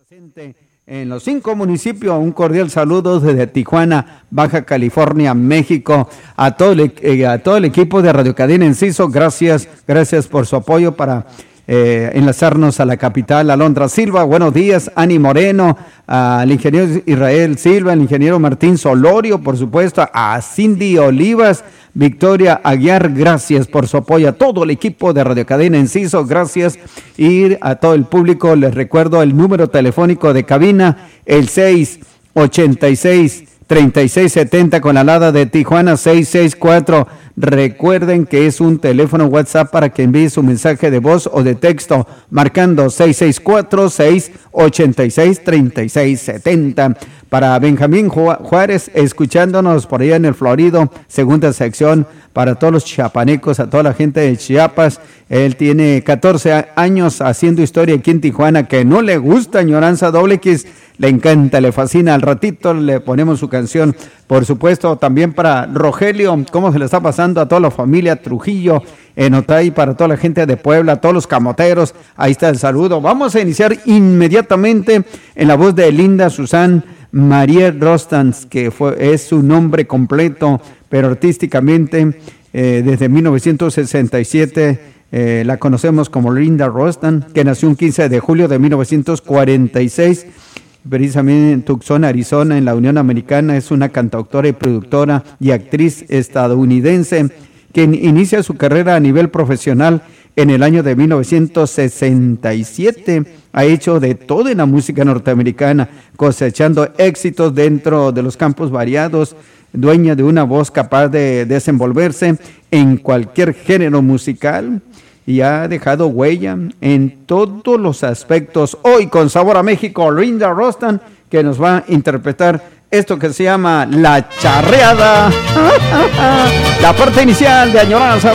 presente en los 5 municipios. Un cordial saludo desde Tijuana, Baja California, México, a todo el equipo de Radio Cadena Enciso. Gracias por su apoyo para enlazarnos a la capital. Alondra Silva, buenos días. Ani Moreno, al ingeniero Israel Silva, al ingeniero Martín Solorio, por supuesto, a Cindy Olivas, Victoria Aguiar, gracias por su apoyo. A todo el equipo de Radio Cadena Enciso, gracias. Y a todo el público les recuerdo el número telefónico de cabina, el 686-3670 con la alada de Tijuana 664. Recuerden que es un teléfono WhatsApp para que envíe su mensaje de voz o de texto marcando 664-686-3670. Para Benjamín Juárez, escuchándonos por allá en el Florido, segunda sección, para todos los chiapanecos, a toda la gente de Chiapas. Él tiene 14 años haciendo historia aquí en Tijuana, que no le gusta Añoranza Doble X, le encanta, le fascina. Al ratito le ponemos su canción. Por supuesto, también para Rogelio, cómo se le está pasando a toda la familia Trujillo en Otay, para toda la gente de Puebla, a todos los camoteros. Ahí está el saludo. Vamos a iniciar inmediatamente en la voz de Linda Susan María Rostans, que es su nombre completo, pero artísticamente desde 1967 la conocemos como Linda Rostan, que nació un 15 de julio de 1946, precisamente en Tucson, Arizona, en la Unión Americana. Es una cantautora y productora y actriz estadounidense que inicia su carrera a nivel profesional en el año de 1967. Ha hecho de todo en la música norteamericana, cosechando éxitos dentro de los campos variados, dueña de una voz capaz de desenvolverse en cualquier género musical y ha dejado huella en todos los aspectos. Hoy con sabor a México, Linda Rostan, que nos va a interpretar esto que se llama La Charreada. La parte inicial de Añoranza